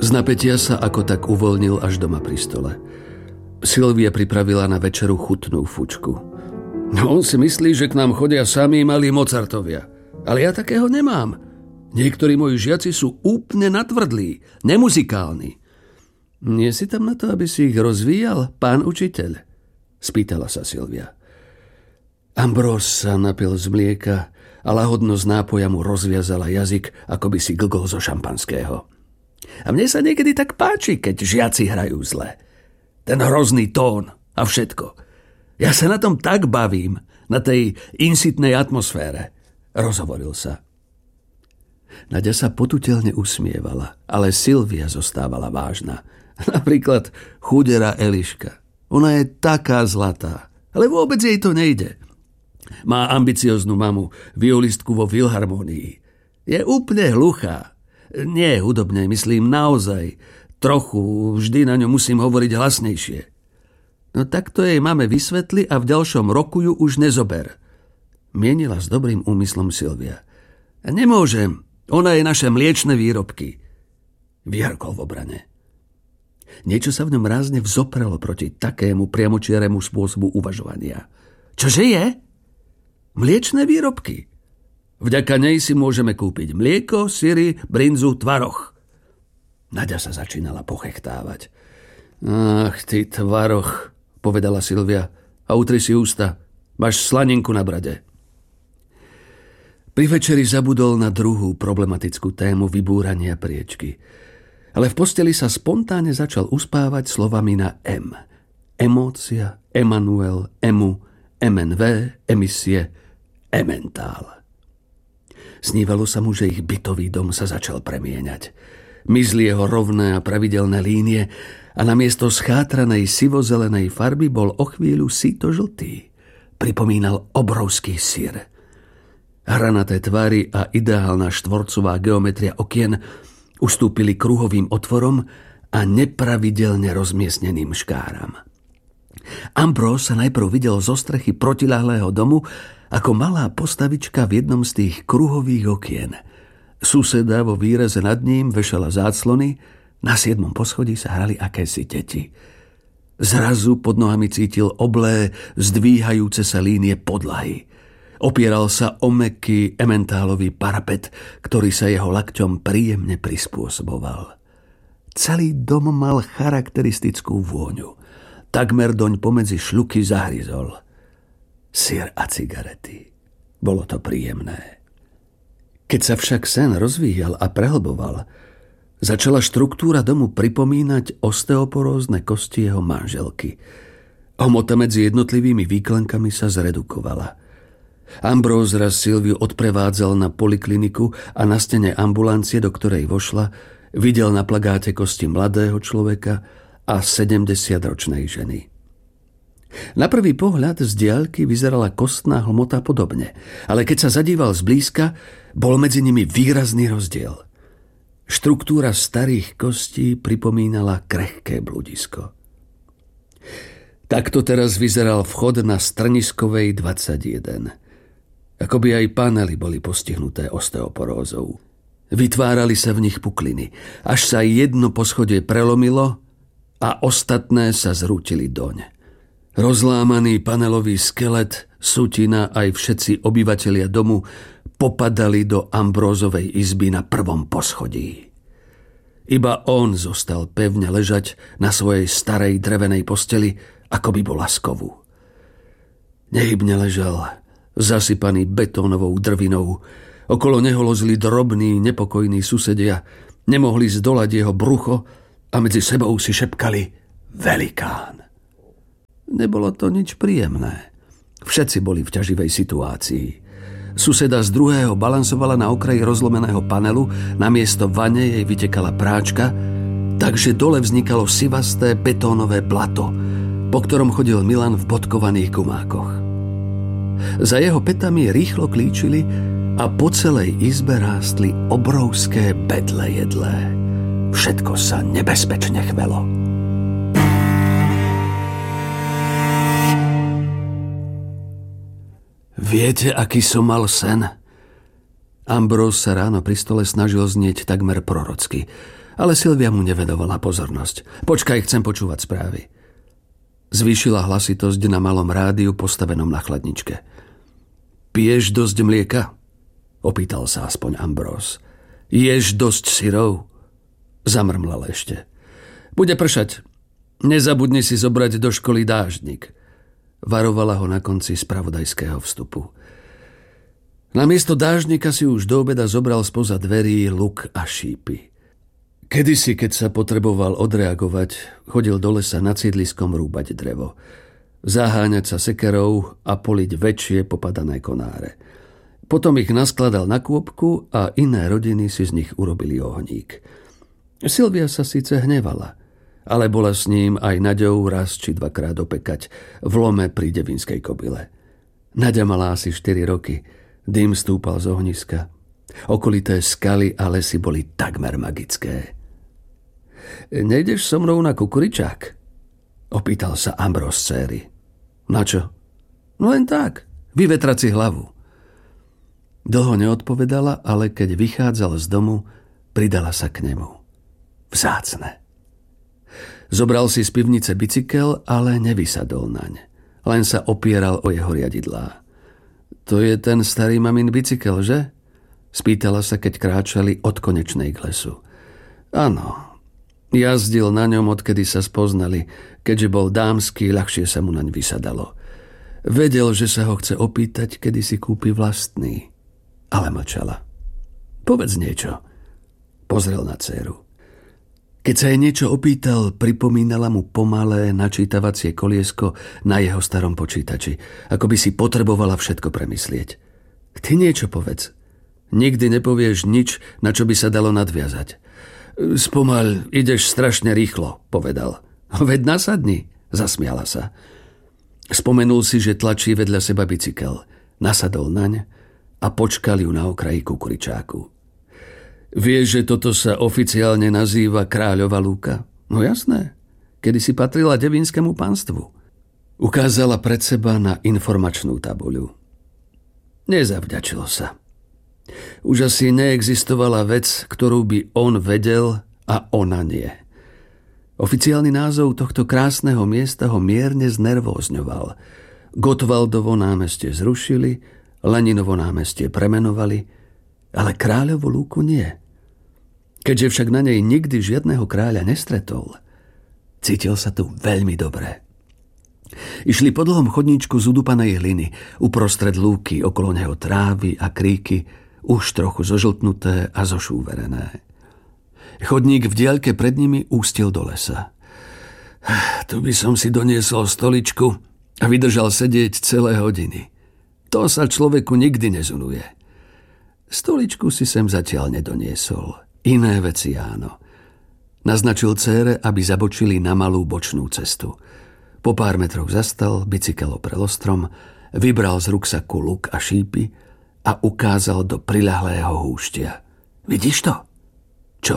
Z napätia sa ako tak uvoľnil až doma pri stole. Silvia pripravila na večeru chutnú fučku. No, on si myslí, že k nám chodia samí malí Mozartovia. Ale ja takého nemám. Niektorí moji žiaci sú úplne natvrdlí, nemuzikálni. Nie si tam na to, aby si ich rozvíjal, pán učiteľ? Spýtala sa Silvia. Ambrós sa napil z mlieka a lahodnosť nápoja mu rozviazala jazyk, ako by si glgol zo šampanského. A mne sa niekedy tak páči, keď žiaci hrajú zle. Ten hrozný tón a všetko. Ja sa na tom tak bavím, na tej insitnej atmosfére, rozhovoril sa. Naďa sa potuteľne usmievala, ale Silvia zostávala vážna. Napríklad chudera Eliška. Ona je taká zlatá, ale vôbec jej to nejde. Má ambicioznú mamu, violistku vo filharmonii. Je úplne hluchá. Nie hudobne, myslím naozaj. Trochu, vždy na ňu musím hovoriť hlasnejšie. No tak to jej máme vysvetli a v ďalšom roku ju už nezober. Mienila s dobrým úmyslom Silvia. Nemôžem, ona je naše mliečne výrobky. Vyhrkol v obrane. Niečo sa v ňom rázne vzoprelo proti takému priamočiaremu spôsobu uvažovania. Čože je? Mliečne výrobky. Vďaka nej si môžeme kúpiť mlieko, syry, brinzu, tvaroh. Naďa sa začínala pochechtávať. Ach, ty tvaroh, povedala Silvia a utri si ústa. Máš slaninku na brade. Pri večeri zabudol na druhú problematickú tému vybúrania priečky. Ale v posteli sa spontánne začal uspávať slovami na M. Emócia, Emanuel, emu, MNV, emisie, ementál. Snívalo sa mu, že ich bytový dom sa začal premieňať. Mizli jeho rovné a pravidelné línie a namiesto schátranej sivozelenej farby bol o chvíľu síto-žltý. Pripomínal obrovský syr. Hranaté tvary a ideálna štvorcová geometria okien ustúpili kruhovým otvorom a nepravidelne rozmiestneným škáram. Ambrós sa najprv videl zo strechy protiľahlého domu ako malá postavička v jednom z tých kruhových okien. Suseda vo výreze nad ním vešala záclony, na 7. poschodí sa hrali akési deti. Zrazu pod nohami cítil oblé, zdvíhajúce sa línie podlahy. Opieral sa o mäkký ementálový parapet, ktorý sa jeho lakťom príjemne prispôsoboval. Celý dom mal charakteristickú vôňu. Takmer doň pomedzi šľuky zahryzol. Syr a cigarety. Bolo to príjemné. Keď sa však sen rozvíjal a prehlboval, začala štruktúra domu pripomínať osteoporózne kosti jeho manželky. Hmota medzi jednotlivými výklenkami sa zredukovala. Ambrós raz Silviu odprevádzal na polikliniku a na stene ambulancie, do ktorej vošla, videl na plagáte kosti mladého človeka a 70-ročnej ženy. Na prvý pohľad z diaľky vyzerala kostná hmota podobne, ale keď sa zadíval zblízka, bol medzi nimi výrazný rozdiel. Štruktúra starých kostí pripomínala krehké bludisko. Takto teraz vyzeral vchod na Strniskovej 21. Akoby aj panely boli postihnuté osteoporózou. Vytvárali sa v nich pukliny, až sa jedno poschodie prelomilo a ostatné sa zrútili doň. Rozlámaný panelový skelet, sutina aj všetci obyvatelia domu popadali do Ambrózovej izby na 1. poschodí. Iba on zostal pevne ležať na svojej starej drevenej posteli, ako by bol laskovú. Nehybne ležal, zasypaný betónovou drvinou. Okolo neho lozili drobní, nepokojní susedia. Nemohli zdolať jeho brucho a medzi sebou si šepkali velikán. Nebolo to nič príjemné. Všetci boli v ťaživej situácii. Suseda z druhého balansovala na okraji rozlomeného panelu, namiesto vane jej vytekala práčka, takže dole vznikalo sivasté betónové blato, po ktorom chodil Milan v bodkovaných gumákoch. Za jeho petami rýchlo klíčili a po celej izbe rástli obrovské bedle jedlé. Všetko sa nebezpečne chvelo. Viete, aký som mal sen? Ambrós sa ráno pri stole snažil znieť takmer prorocky, Ale Silvia mu nevenovala pozornosť. Počkaj, chcem počúvať správy. Zvýšila hlasitosť na malom rádiu postavenom na chladničke. Piješ dosť mlieka? Opýtal sa aspoň Ambrose. Ješ dosť syrov? Zamrmlal ešte. Bude pršať. Nezabudni si zobrať do školy dáždnik. Varovala ho na konci spravodajského vstupu. Namiesto dáždnika si už do obeda zobral spoza dverí luk a šípy. Kedysi, keď sa potreboval odreagovať, chodil do lesa nad sídliskom rúbať drevo, zaháňať sa sekerou a poliť väčšie popadané konáre. Potom ich naskladal na kôpku a iné rodiny si z nich urobili ohník. Silvia sa síce hnevala, ale bola s ním aj Naďou raz či dvakrát opekať v lome pri Devinskej kobyle. Naďa mala asi 4 roky, dym stúpal z ohniska. Okolité skaly a lesy boli takmer magické. Nejdeš so mnou na kukuričák? Opýtal sa Ambrose céry. Na čo? No len tak, vyvetrať si hlavu. Dlho neodpovedala, ale keď vychádzal z domu, pridala sa k nemu. Vzácne. Zobral si z pivnice bicykel, ale nevysadol naň. Len sa opieral o jeho riadidlá. To je ten starý mamin bicykel, že? Spýtala sa, keď kráčali od konečnej k lesu. Áno. Jazdil na ňom, odkedy sa spoznali. Keďže bol dámsky, ľahšie sa mu naň vysadalo. Vedel, že sa ho chce opýtať, kedy si kúpi vlastný. Ale mlčala. Povedz niečo. Pozrel na dcéru. Keď sa jej niečo opýtal, pripomínala mu pomalé načítavacie koliesko na jeho starom počítači, ako by si potrebovala všetko premyslieť. Ty niečo povedz. Nikdy nepovieš nič, na čo by sa dalo nadviazať. Spomaľ, ideš strašne rýchlo, povedal. Veď nasadni, zasmiala sa. Spomenul si, že tlačí vedľa seba bicykel. Nasadol naň a počkal ju na okraji kukuričáku. Vieš, že toto sa oficiálne nazýva Kráľova lúka? No jasné, kedysi patrila Devinskému pánstvu. Ukázala pred seba na informačnú tabuľu. Nezavďačil sa. Už asi neexistovala vec, ktorú by on vedel a ona nie. Oficiálny názov tohto krásneho miesta ho mierne znervózňoval. Gotwaldovo námestie zrušili, Leninovo námestie premenovali, ale Kráľovu lúku nie. Keďže však na nej nikdy žiadneho kráľa nestretol, cítil sa tu veľmi dobre. Išli po dlhom chodníčku z udupanej hliny, uprostred lúky, okolo neho trávy a kríky, už trochu zožltnuté a zošúverené. Chodník v diaľke pred nimi ústil do lesa. Tu by som si doniesol stoličku a vydržal sedieť celé hodiny. To sa človeku nikdy nezunuje. Stoličku si sem zatiaľ nedoniesol. Iné veci áno. Naznačil dcére, aby zabočili na malú bočnú cestu. Po pár metroch zastal, bicykel oprel ostrom, vybral z ruksaku luk a šípy a ukázal do priľahlého húštia. Vidíš to? Čo?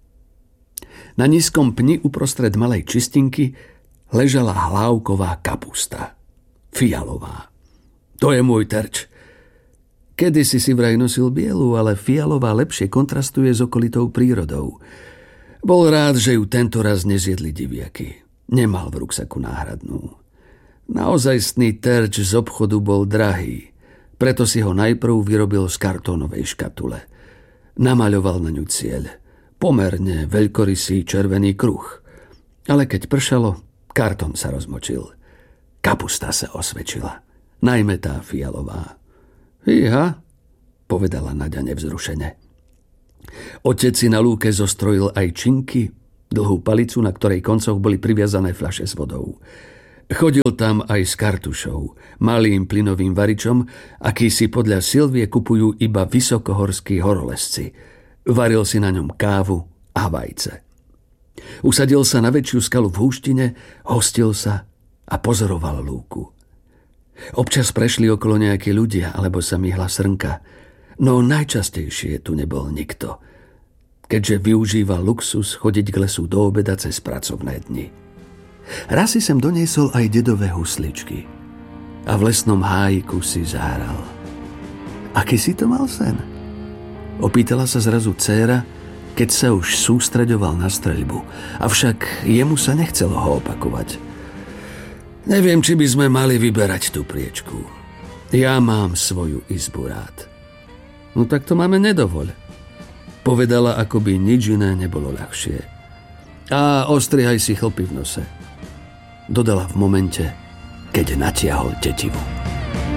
Na nízkom pni uprostred malej čistinky ležala hlávková kapusta. Fialová. To je môj terč. Kedysi si vraj nosil bielu, ale fialová lepšie kontrastuje s okolitou prírodou. Bol rád, že ju tento raz nezjedli diviaky. Nemal v ruksaku náhradnú. Naozajstný terč z obchodu bol drahý, preto si ho najprv vyrobil z kartónovej škatule. Namaľoval na ňu cieľ. Pomerne veľkorysý červený kruh. Ale keď pršalo, kartón sa rozmočil. Kapusta sa osvedčila. Najmä tá fialová. Iha, povedala Naďa nevzrušene. Otec si na lúke zostrojil aj činky, dlhú palicu, na ktorej koncoch boli priviazané fľaše s vodou. Chodil tam aj s kartušou, malým plynovým varičom, aký si podľa Silvie kupujú iba vysokohorskí horolezci. Varil si na ňom kávu a vajce. Usadil sa na väčšiu skalu v húštine, hostil sa a pozoroval lúku. Občas prešli okolo nejakí ľudia, alebo sa myhla srnka, no najčastejšie tu nebol nikto, keďže využíval luxus chodiť k lesu do obeda cez pracovné dni. Raz si sem doniesol aj dedové husličky a v lesnom hájiku si zahral. Aký si to mal sen? Opýtala sa zrazu dcéra keď sa už sústreďoval na streľbu. Avšak jemu sa nechcelo ho opakovať. Neviem, či by sme mali vyberať tú priečku. Ja mám svoju izbu rád. No tak to máme nedovoľ. Povedala, ako by nič iné nebolo ľahšie. A ostrihaj si chlpy v nose. Dodala v momente, keď natiahol tetivu.